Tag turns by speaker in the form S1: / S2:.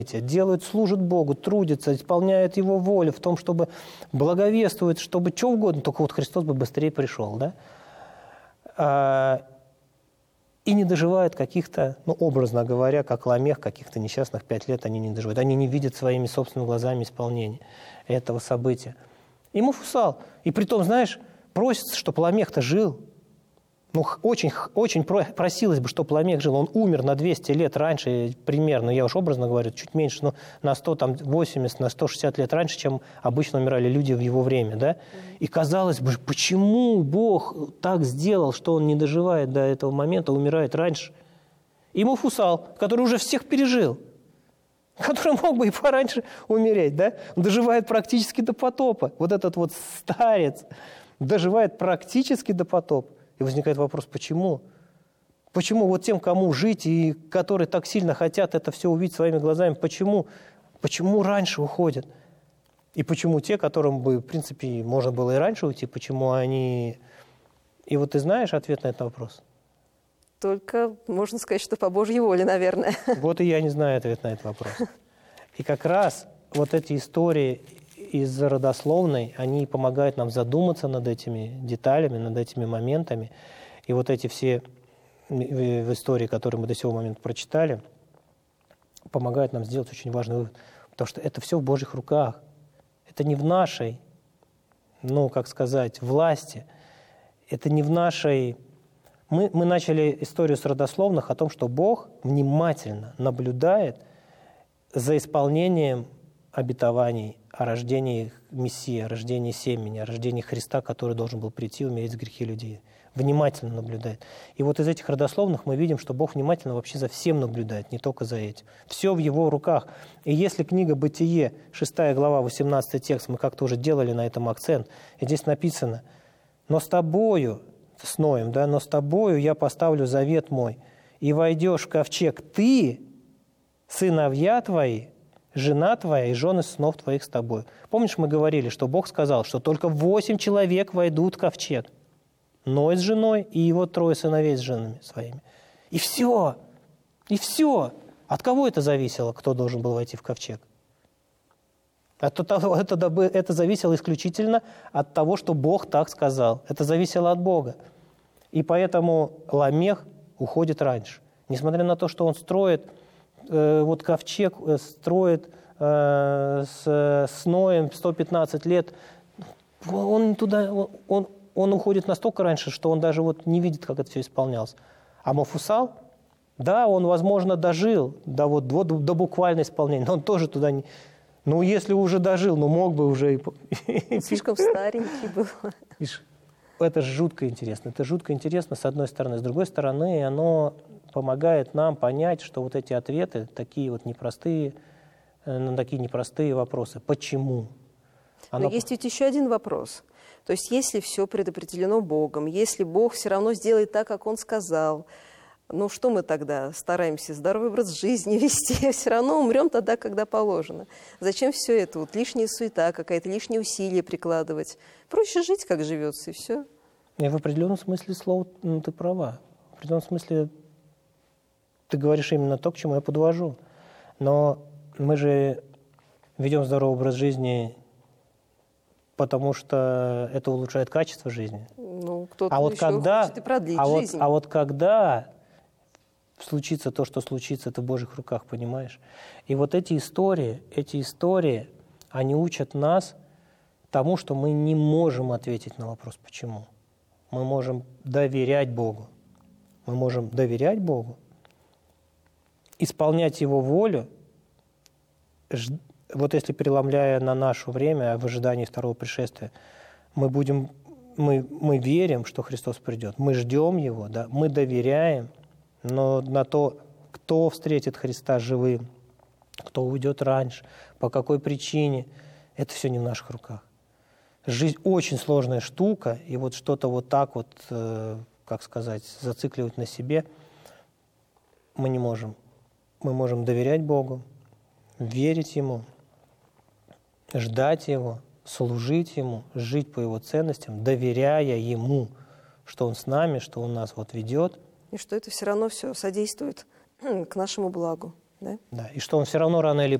S1: делают, служат Богу, трудятся, исполняют Его волю в том, чтобы благовествовать, чтобы что угодно, только вот Христос бы быстрее пришел, да? И не доживают каких-то, ну, образно говоря, как Ламех, каких-то несчастных 5 лет они не доживают. Они не видят своими собственными глазами исполнения этого события. И Мафусал. И притом, знаешь, просится, чтобы Ламех-то жил. Ну, очень просилось бы, чтобы Ламех жил. Он умер на 200 лет раньше примерно, я уж образно говорю, чуть меньше, но на 180, на 160 лет раньше, чем обычно умирали люди в его время, да? И казалось бы, почему Бог так сделал, что он не доживает до этого момента, умирает раньше? И Мафусал, который уже всех пережил, который мог бы и пораньше умереть, да? Он доживает практически до потопа. Вот этот вот старец доживает практически до потопа. И возникает вопрос, почему? Почему вот тем, кому жить, и которые так сильно хотят это все увидеть своими глазами, почему раньше уходят? И почему те, которым бы, в принципе, можно было и раньше уйти, почему они... И вот ты знаешь ответ на этот вопрос?
S2: Только можно сказать, что по Божьей воле, наверное.
S1: Вот и я не знаю ответ на этот вопрос. И как раз вот эти истории из родословной, они помогают нам задуматься над этими деталями, над этими моментами. И вот эти все в истории, которые мы до сего момента прочитали, помогают нам сделать очень важный вывод. Потому что это все в Божьих руках. Это не в нашей, ну, как сказать, власти. Это не в нашей... Мы начали историю с родословных о том, что Бог внимательно наблюдает за исполнением обетований о рождении Мессии, о рождении семени, о рождении Христа, который должен был прийти и умереть за грехи людей. Внимательно наблюдает. И вот из этих родословных мы видим, что Бог внимательно вообще за всем наблюдает, не только за этим. Все в Его руках. И если книга «Бытие», 6 глава, 18 текст, мы как-то уже делали на этом акцент, и здесь написано: «Но с тобою, с Ноем, да, но с тобою я поставлю завет мой, и войдешь в ковчег ты, сыновья твои, жена твоя и жены сынов твоих с тобой». Помнишь, мы говорили, что Бог сказал, что только 8 человек войдут в ковчег. Ной с женой и его 3 сыновей с женами своими. И все. И все. От кого это зависело, кто должен был войти в ковчег? Это зависело исключительно от того, что Бог так сказал. Это зависело от Бога. И поэтому Ламех уходит раньше. Несмотря на то, что он строит, вот ковчег строит с Ноем 115 лет, он уходит настолько раньше, что он даже вот не видит, как это все исполнялось. А Мафусал, да, он, возможно, дожил до буквального исполнения, но он тоже туда не... Ну, если уже дожил, ну, мог бы уже...
S2: Слишком старенький был.
S1: Это же жутко интересно. Это жутко интересно, с одной стороны. С другой стороны, оно помогает нам понять, что вот эти ответы такие вот непростые, на такие непростые вопросы. Почему?
S2: Но есть ведь еще один вопрос. То есть если все предопределено Богом, если Бог все равно сделает так, как Он сказал, ну что мы тогда стараемся здоровый образ жизни вести, все равно умрем тогда, когда положено. Зачем все это? Вот лишняя суета, какая-то лишние усилия прикладывать. Проще жить, как живется, и все.
S1: И в определенном смысле слова ты права. В определенном смысле ты говоришь именно то, к чему я подвожу. Но мы же ведем здоровый образ жизни, потому что это улучшает качество жизни.
S2: Ну, кто-то еще хочет и продлить жизнь.
S1: А вот когда случится то, что случится, это в Божьих руках, понимаешь? И вот эти истории, они учат нас тому, что мы не можем ответить на вопрос «почему?». Мы можем доверять Богу. Мы можем доверять Богу, исполнять Его волю, вот если преломляя на наше время в ожидании второго пришествия, мы верим, что Христос придет, мы ждем Его, да, мы доверяем, но на то, кто встретит Христа живым, кто уйдет раньше, по какой причине, это все не в наших руках. Жизнь очень сложная штука, и вот что-то вот так вот, как сказать, зацикливать на себе мы не можем. Мы можем доверять Богу, верить Ему, ждать Его, служить Ему, жить по Его ценностям, доверяя Ему, что Он с нами, что Он нас вот ведет.
S2: И что это все равно все содействует к нашему благу. Да?
S1: Да, и что он все равно рано или